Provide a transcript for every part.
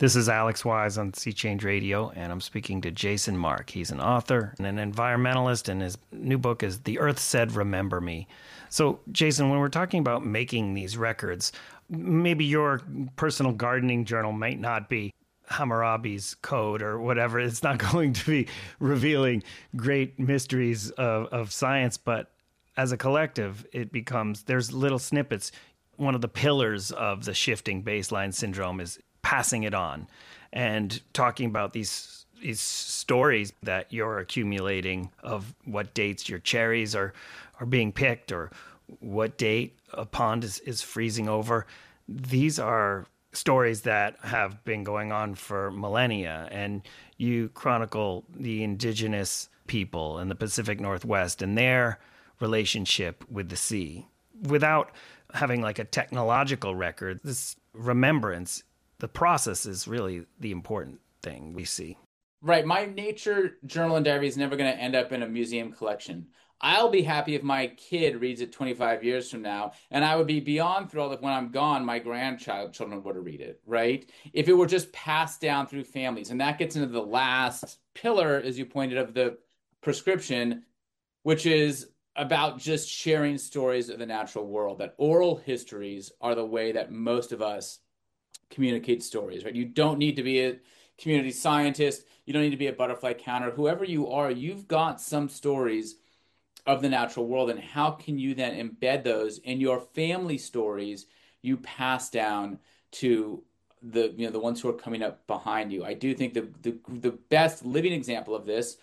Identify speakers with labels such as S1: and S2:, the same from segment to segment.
S1: This is Alex Wise on Sea Change Radio, and I'm speaking to Jason Mark. He's an author and an environmentalist, and his new book is The Earth Said Remember Me. So, Jason, when we're talking about making these records, maybe your personal gardening journal might not be Hammurabi's code or whatever. It's not going to be revealing great mysteries of science, but as a collective, it becomes, there's little snippets. One of the pillars of the shifting baseline syndrome is passing it on and talking about these stories that you're accumulating of what dates your cherries are being picked or what date a pond is freezing over. These are stories that have been going on for millennia, and you chronicle the indigenous people in the Pacific Northwest and their relationship with the sea. Without having like a technological record, this remembrance, the process is really the important thing we see.
S2: Right. My nature journal and diary is never going to end up in a museum collection. I'll be happy if my kid reads it 25 years from now, and I would be beyond thrilled if when I'm gone, my grandchildren were to read it, right? If it were just passed down through families. And that gets into the last pillar, as you pointed, of the prescription, which is about just sharing stories of the natural world, that oral histories are the way that most of us communicate stories, right? You don't need to be a community scientist. You don't need to be a butterfly counter. Whoever you are, you've got some stories of the natural world. And how can you then embed those in your family stories you pass down to the ones who are coming up behind you? I do think the best living example of this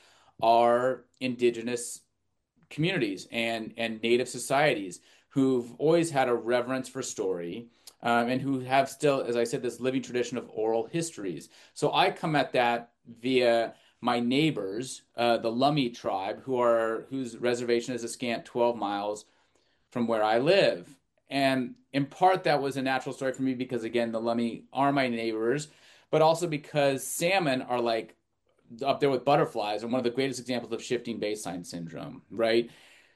S2: are indigenous communities and native societies who've always had a reverence for story. And who have still, as I said, this living tradition of oral histories. So I come at that via my neighbors, the Lummi tribe, whose reservation is a scant 12 miles from where I live. And in part, that was a natural story for me because, again, the Lummi are my neighbors, but also because salmon are like up there with butterflies and one of the greatest examples of shifting baseline syndrome, right?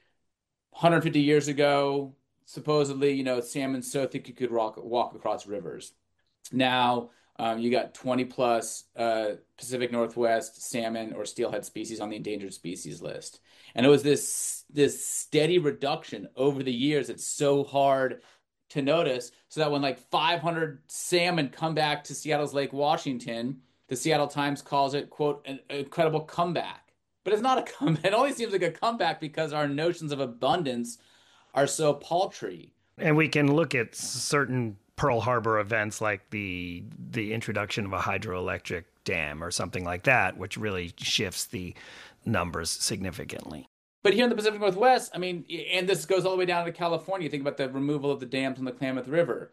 S2: 150 years ago, supposedly, salmon so thick you could walk across rivers. Now, you got 20 plus Pacific Northwest salmon or steelhead species on the endangered species list. And it was this steady reduction over the years. It's so hard to notice, so that when like 500 salmon come back to Seattle's Lake Washington, the Seattle Times calls it, quote, an incredible comeback. But it's not a comeback. It only seems like a comeback because our notions of abundance are so paltry.
S1: And we can look at certain Pearl Harbor events like the introduction of a hydroelectric dam or something like that, which really shifts the numbers significantly.
S2: But here in the Pacific Northwest, I mean, and this goes all the way down to California, think about the removal of the dams on the Klamath River.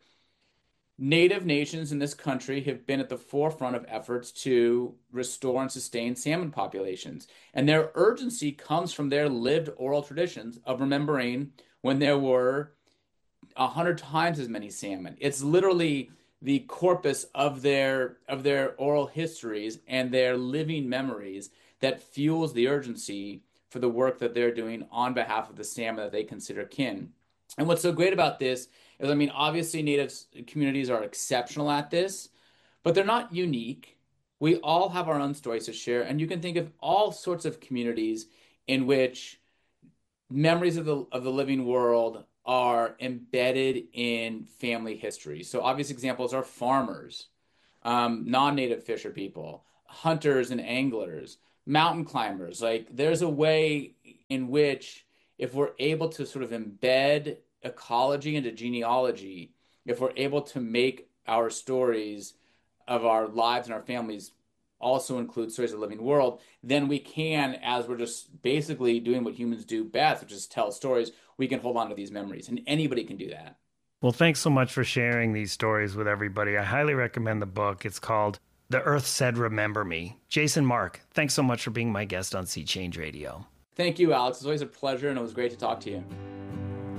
S2: Native nations in this country have been at the forefront of efforts to restore and sustain salmon populations. And their urgency comes from their lived oral traditions of remembering when there were 100 times as many salmon. It's literally the corpus of their oral histories and their living memories that fuels the urgency for the work that they're doing on behalf of the salmon that they consider kin. And what's so great about this is, I mean, obviously Native communities are exceptional at this, but they're not unique. We all have our own stories to share, and you can think of all sorts of communities in which memories of the living world are embedded in family history. So obvious examples are farmers, non-native fisher people, hunters and anglers, mountain climbers. Like there's a way in which if we're able to sort of embed ecology into genealogy, if we're able to make our stories of our lives and our families also include stories of the living world, then we can, as we're just basically doing what humans do best, which is tell stories, we can hold on to these memories. And anybody can do that.
S1: Well, thanks so much for sharing these stories with everybody. I highly recommend the book. It's called The Earth Said Remember Me. Jason Mark, thanks so much for being my guest on Sea Change Radio.
S2: Thank you, Alex. It's always a pleasure, and it was great to talk to you.